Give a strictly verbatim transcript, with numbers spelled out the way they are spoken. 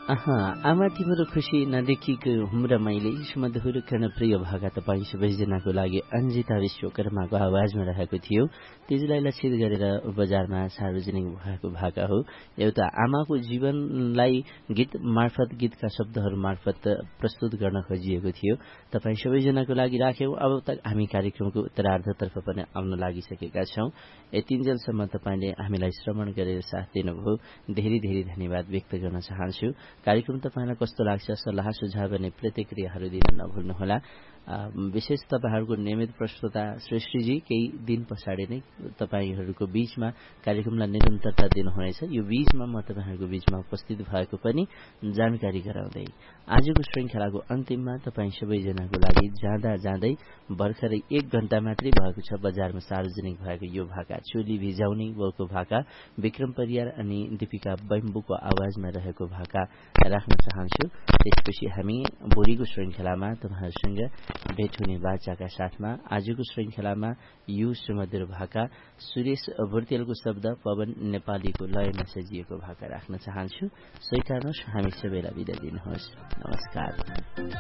आहा आमा तिम्रो खुसी नदेखिको हुम्रा मैले सुमधुर कर्ण प्रिय भाका तपाईँ सबैजनाको लागि अन्जिता विश्वकर्माको आवाजमा रहेको थियो। त्यसलाई लक्षित गरेर बजारमा सार्वजनिक भएको भाका हो। एउटा आमाको जीवनलाई गीत मार्फत गीतका शब्दहरू मार्फत प्रस्तुत गर्न खोजिएको थियो। तपाईँ सबैजनाको लागि राख्यौं। अब तक हामी कार्यक्रमको उत्तरार्धतर्फ पनि आउन लागिसकेका छौं। यतिन्जेलसम्म तपाईँले हामीलाई श्रवण गरेर साथ दिनुभयो, धेरै धेरै धन्यवाद व्यक्त गर्न चाहन्छु। कार्यक्रम तपाईलाई कस्तो लाग्छ, सल्लाह सुझाव अनि प्रतिक्रियाहरू दिन नभुल्नुहोला। विशेष तपाईहरूको नियमित प्रस्तुता श्रेष्ठीजी केही दिन पछाडि नै तपाईहरूको बीचमा कार्यक्रमलाई निरन्तरता दिनुहुनेछ। यो बीचमा म तपाईहरूको बीचमा उपस्थित भएको पनि जानकारी गराउँदै आजको श्रृंखलाको अन्तिममा तपाईँ सबैजनाको लागि जाँदा जाँदै भर्खरै एक घण्टा मात्रै भएको छ बजारमा सार्वजनिक भएको यो भाका चोली भिजाउने वोको भाका विक्रम परियार अनि दीपिका बैम्बुको आवाजमा रहेको भाका राख्न चाहन्छु। त्यसपछि हामी भोलिको श्रृंखलामा तपाईहरुसँग भेट हुने बाचाका साथमा आजको श्रृंखलामा यो सुमधुर भाका सुरेश भुर्तेलको शब्द पवन नेपालीको लयमा सजिएको भाका राख्न चाहन्छु। स्वीकार्नुहोस्, हामी सबैलाई बिदा दिनुहोस्। नमस्कार।